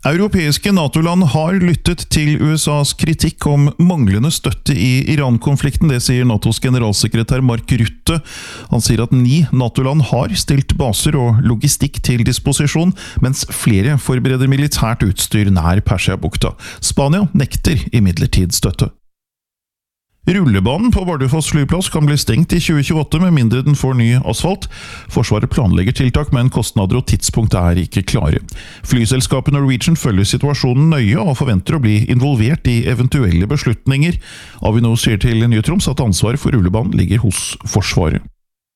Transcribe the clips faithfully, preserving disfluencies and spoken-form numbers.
Europeiske NATO-land har lyttet til U S A's kritikk om manglende støtte i Iran-konflikten. Det sier NATOs generalsekretær Mark Rutte. Han sier at ni NATO-land har stilt baser og logistikk til disposisjon, mens flere forbereder militært utstyr nær Persiabukta. Spania nekter imidlertid støtte. Rullebanen på Bardufoss flyplass kan bli stengt i tjue tjueåtte med mindre den får ny asfalt. Forsvaret planlegger tiltak, men kostnader og tidspunkt er ikke klare. Flyselskapet Norwegian følger situasjonen nøye og forventer å bli involvert i eventuelle beslutninger. Avinor sier til Nye Troms at ansvaret for rullebanen ligger hos Forsvaret.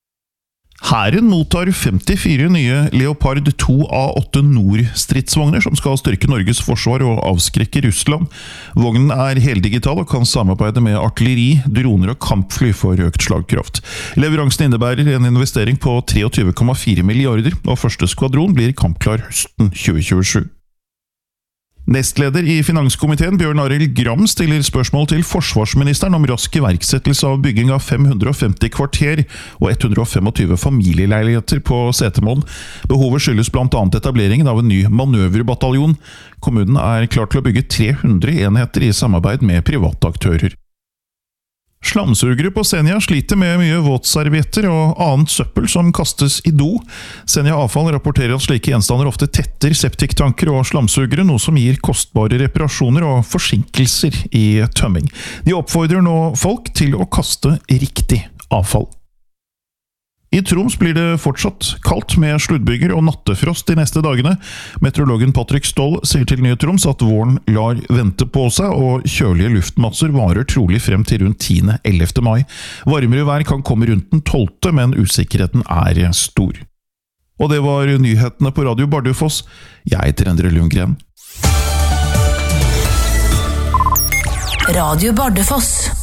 Hæren mottar femtifire nye Leopard to A åtte Nord-stridsvogner som skal styrke Norges forsvar og avskrekke Russland. Vognen er heldigital og kan samarbeide med artilleri, droner og kampfly for økt slagkraft. Leveransen innebærer en investering på treogtyve komma fire milliarder, og første skvadron blir kampklar høsten tjue tjuesju. Nestleder i Finanskomiteen Bjørn Arild Gram stiller spørsmål til forsvarsministeren om rask iverksettelse av bygging av fem hundre og femti kvarter og ett hundre og tjuefem familieleiligheter på Setermoen. Behovet skyldes blant annet etableringen av en ny manøverbataljon. Kommunen er klar til å bygge tre hundre enheter i samarbeid med private aktører. Slamsugere på Senja sliter med mye våtservietter og annet søppel som kastes i do. Senja Avfall rapporterer at slike gjenstander ofte tetter septiktanker og slamsugere, noe som gir kostbare reparasjoner og forsinkelser i tømming. De oppfordrer nå folk til å kaste riktig avfall. I Troms blir det fortsatt kaldt med sluddbyger og nattefrost de neste dagene. Meteorologen Patrick Stoll sier til Nye Troms at våren lar vente på seg, og kjølige luftmasser varer trolig frem til rundt tiende til ellevte mai. Varmere vær kan komme rundt den tolvte, men usikkerheten er stor. Og det var nyhetene på Radio Bardufoss. Jeg heter Endre Lundgren. Radio Bardufoss.